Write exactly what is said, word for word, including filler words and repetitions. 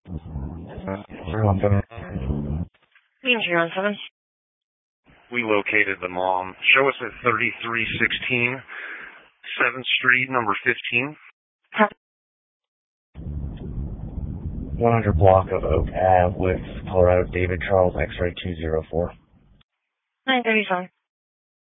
Zero one seven. Beam zero one seven. We located the mom. Show us at thirty-three sixteen, seventh Street, number fifteen. one hundred block of Oak Ave with Colorado, David Charles, X-ray two zero four. nine thirty-seven.